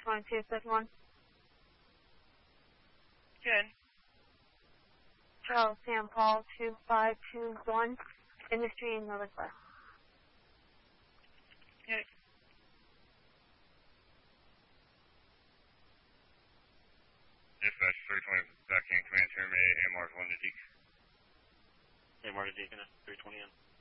2271. Good. Charles Sam Paul 2521. Industry in Northwest. Good. Dispatch 320 back in command term AMR 1 to Deke. AMR to Deacon, 320 in.